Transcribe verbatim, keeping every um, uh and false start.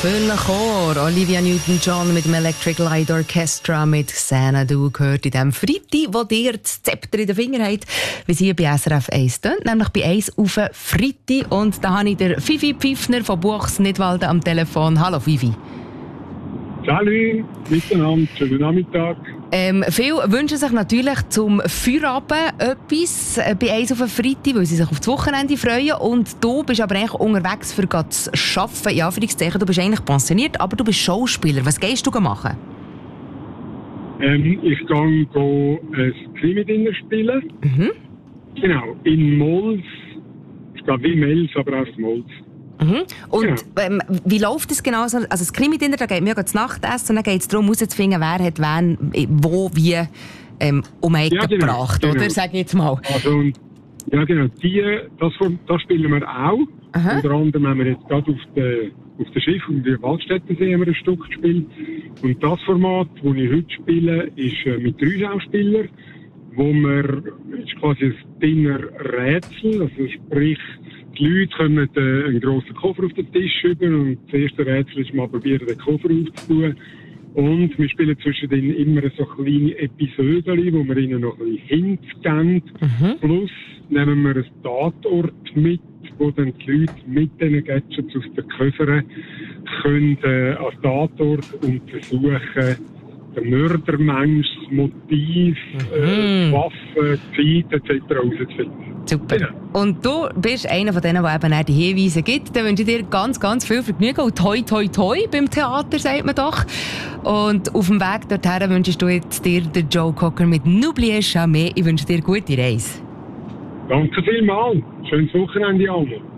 Füllen Chor, Olivia Newton-John mit dem Electric Light Orchestra mit Xanadu gehört in dem Freitag, wo dir das Zepter in den Finger hat, wie sie bei S R F eins tönt, nämlich bei eins auf Freitag. Und da habe ich den Fifi Pfiffner von Buchs Nidwalden am Telefon. Hallo Fifi. Salut, miteinander, schönen Nachmittag. Ähm, viele wünschen sich natürlich zum Feierabend etwas äh, bei eins auf Freitag, weil sie sich auf das Wochenende freuen. Und du bist aber eigentlich unterwegs für zu arbeiten. Ja, Anführungszeichen, du bist eigentlich pensioniert, aber du bist Schauspieler. Was gehst du machen? Ähm, ich gehe ein Krimi-Dinner spielen. Mhm. Genau, in Mols. Ich glaube wie Mels, aber aus Mols. Mhm. Und ja. ähm, wie läuft das genau? Also das Krimi-Dinner, da geht mir zu Nachtessen und dann geht es darum, herauszufinden, wer hat wen, wo, wie ähm, um Ecke ja, genau, gebracht, genau. oder? Sag ich jetzt mal. Also, ja genau, die, das, das spielen wir auch. Aha. Unter anderem haben wir jetzt gerade auf dem auf der Schiff und der Waldstättensee haben wir ein Stück gespielt. Und das Format, das ich heute spiele, ist äh, mit drei Schauspielern, wo wir, ist quasi ein Dinner-Rätsel, also sprich, die Leute kommen äh, einen grossen Koffer auf den Tisch über und das erste Rätsel ist mal probieren, den Koffer aufzutun. Und wir spielen zwischendrin immer so kleine Episoden, wo wir ihnen noch ein bisschen Hints geben. Mhm. Plus nehmen wir einen Tatort mit, wo dann die Leute mit diesen Gadgets aus den Koffern können äh, als Tatort untersuchen, den Mördermensch, das Motiv, mhm. äh, Waffen, Zeit et cetera herauszufinden. Super. Ja. Und du bist einer von denen, der eben auch die Hinweise gibt. Dann wünsche ich dir ganz, ganz viel Vergnügen und toi, toi, toi beim Theater, sagt man doch. Und auf dem Weg dorthin wünschst du jetzt dir den Joe Cocker mit N'oubliez jamais. Ich wünsche dir gute Reise. Danke vielmals. Schönes Wochenende, Alma.